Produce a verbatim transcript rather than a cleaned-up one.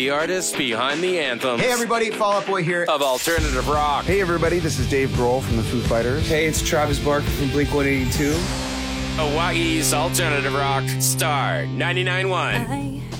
the artists behind the anthems. Hey everybody, Fall Out Boy here. Of alternative rock. Hey everybody, this is Dave Grohl from the Foo Fighters. Hey, it's Travis Barker from Blink one eighty-two. Hawaii's alternative rock, Star ninety-nine point one.